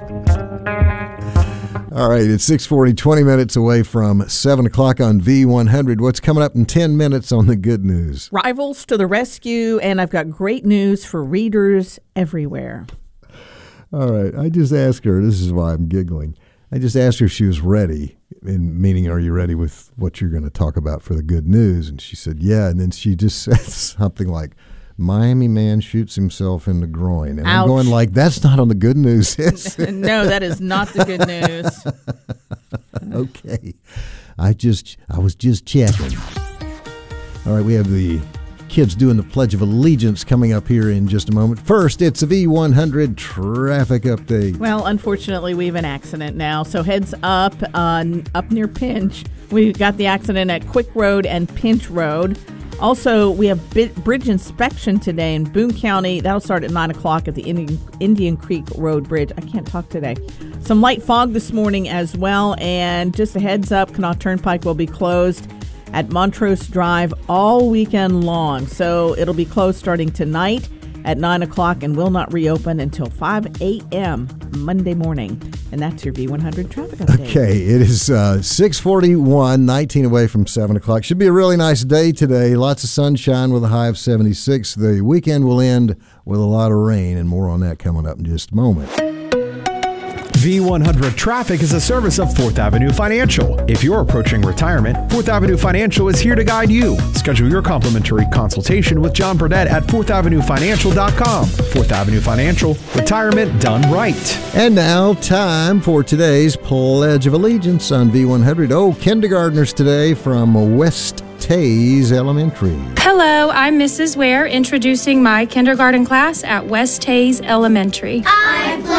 All right, it's 6:40, 20 minutes away from 7 o'clock on V100. What's coming up in 10 minutes on the good news? Rivals to the rescue, and I've got great news for readers everywhere. All right, I just asked her, this is why I'm giggling. I just asked her if she was ready, meaning are you ready with what you're going to talk about for the good news? And she said, yeah, and then she just said something like, Miami man shoots himself in the groin. And Ouch. I'm going like, that's not on the good news, is it? No, that is not the good news. Okay. I was just checking. All right, we have the kids doing the Pledge of Allegiance coming up here in just a moment. First, it's a V100 traffic update. Well, unfortunately, we have an accident now. So heads up near Pinch. We got the accident at Quick Road and Pinch Road. Also, we have bridge inspection today in Boone County. That'll start at 9 o'clock at the Indian Creek Road Bridge. I can't talk today. Some light fog this morning as well. And just a heads up, Kanawha Turnpike will be closed at Montrose Drive all weekend long. So it'll be closed starting tonight at 9 o'clock and will not reopen until 5 a.m. Monday morning. And that's your V100 traffic update. Okay, it is 6:41, 19 away from 7 o'clock. Should be a really nice day today. Lots of sunshine with a high of 76. The weekend will end with a lot of rain, and more on that coming up in just a moment. V100 Traffic is a service of 4th Avenue Financial. If you're approaching retirement, 4th Avenue Financial is here to guide you. Schedule your complimentary consultation with John Burdett at 4thavenuefinancial.com. 4th Avenue Financial, retirement done right. And now, time for today's Pledge of Allegiance on V100. Oh, kindergartners today from West Tays Elementary. Hello, I'm Mrs. Ware, introducing my kindergarten class at West Tays Elementary. I